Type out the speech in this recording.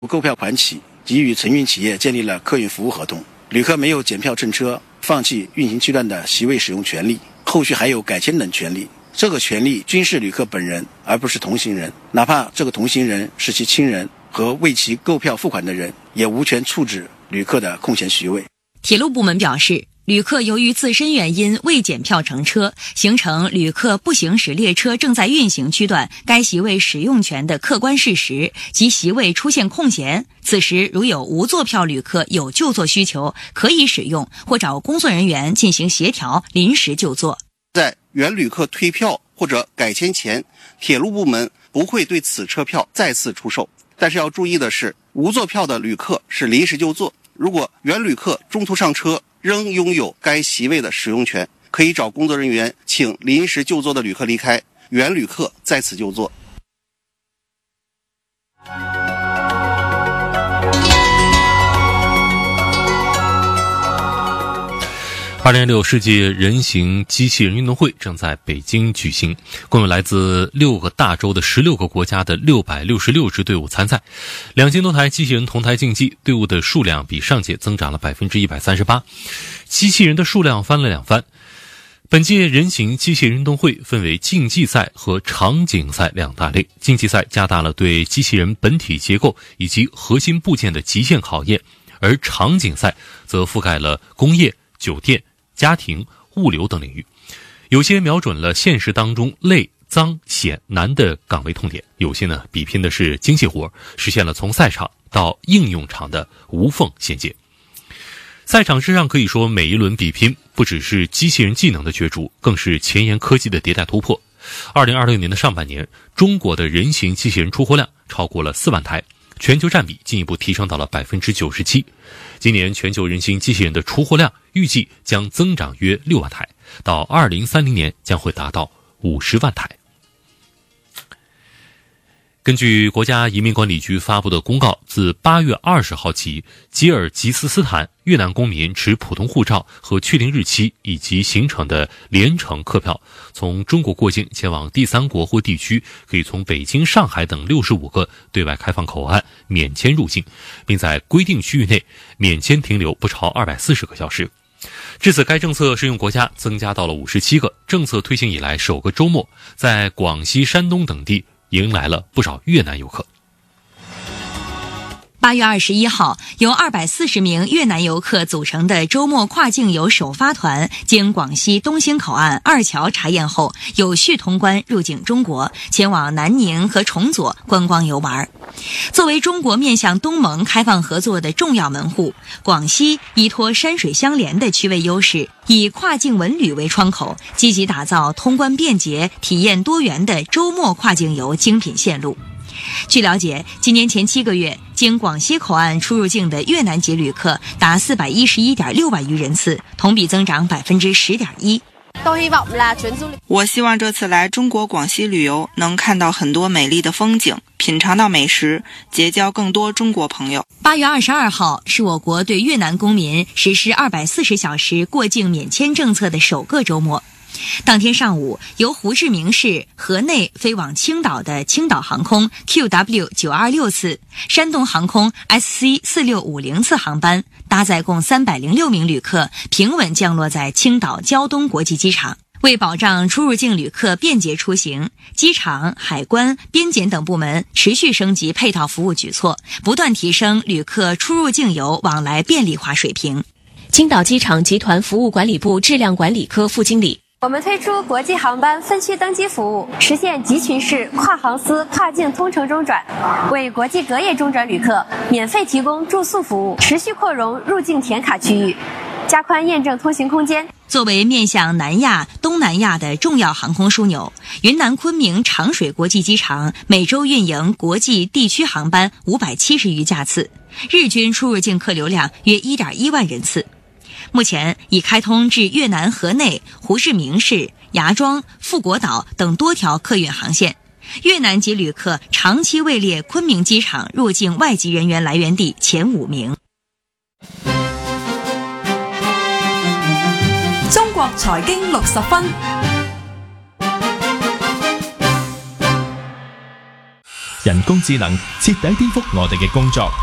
购票款起，即与承运企业建立了客运服务合同。旅客没有检票乘车，放弃运行区段的席位使用权利，后续还有改签等权利。这个权利均是旅客本人，而不是同行人。哪怕这个同行人是其亲人和为其购票付款的人，也无权处置旅客的空闲席位。 铁路部门表示，旅客由于自身原因未检票乘车，形成旅客不行使列车正在运行区段该席位使用权的客观事实，及席位出现空闲，此时如有无坐票旅客有就坐需求，可以使用或找工作人员进行协调临时就坐。 在原旅客退票或者改签前，铁路部门不会对此车票再次出售。但是要注意的是，无坐票的旅客是临时就坐，如果原旅客中途上车仍拥有该席位的使用权，可以找工作人员请临时就坐的旅客离开，原旅客在此就坐。 2016世界人形机器人运动会正在北京举行，共有来自6个大洲的16个国家的666支队伍参赛，2000多台机器人同台竞技，队伍的数量比上届增长了 138%， 机器人的数量翻了2番。本届人形机器人运动会分为竞技赛和场景赛2大类，竞技赛加大了对机器人本体结构以及核心部件的极限考验，而场景赛则覆盖了工业、酒店、家庭、物流等领域，有些瞄准了现实当中累、脏、险、难的岗位痛点，有些呢比拼的是精细活，实现了从赛场到应用场的无缝衔接。赛场之上可以说每一轮比拼不只是机器人技能的角逐，更是前沿科技的迭代突破。2026年的上半年，中国的人形机器人出货量超过了4万台，全球占比进一步提升到了 97%。 今年全球人形机器人的出货量预计将增长约6万台，到2030年将会达到50万台。根据国家移民管理局发布的公告，自8月20号起，吉尔吉斯斯坦越南公民持普通护照和确定日期以及行程的联程客票，从中国过境前往第三国或地区，可以从北京、上海等65个对外开放口岸免签入境，并在规定区域内免签停留不超240个小时。至此，该政策适用国家增加到了57个，政策推行以来首个周末，在广西、山东等地迎来了不少越南游客。 8月21号，由240名越南游客组成的周末跨境游首发团，经广西东兴口岸2桥查验后，有序通关入境中国，前往南宁和崇左观光游玩。作为中国面向东盟开放合作的重要门户，广西依托山水相连的区位优势，以跨境文旅为窗口，积极打造通关便捷、体验多元的周末跨境游精品线路。据了解，今年前7个月，经广西口岸出入境的越南籍旅客达411.6万余人次，同比增长 10.1%。 我希望这次来中国广西旅游，能看到很多美丽的风景，品尝到美食，结交更多中国朋友。 8月22号是我国对越南公民实施240小时过境免签政策的首个周末。当天上午，由胡志明市河内飞往青岛的青岛航空 QW926 次、山东航空 SC4650 次航班，搭载共306名旅客，平稳降落在青岛胶东国际机场。为保障出入境旅客便捷出行，机场、海关、边检等部门持续升级配套服务举措，不断提升旅客出入境游往来便利化水平。 青岛机场集团服务管理部质量管理科副经理： 我们推出国际航班分区登机服务，实现集群式跨航司跨境通程中转，为国际隔夜中转旅客免费提供住宿服务，持续扩容入境填卡区域，加宽验证通行空间。 作为面向南亚、东南亚的重要航空枢纽，云南昆明长水国际机场每周运营国际地区航班570余架次，日均出入境客流量约 1.1 万人次。目前已开通至越南河内、胡志明市、芽庄、富国岛等多条客运航线。越南籍旅客长期位列昆明机场入境外籍人员来源地前5名。 中國財經60分。 人工智能徹底顛覆我哋嘅工作。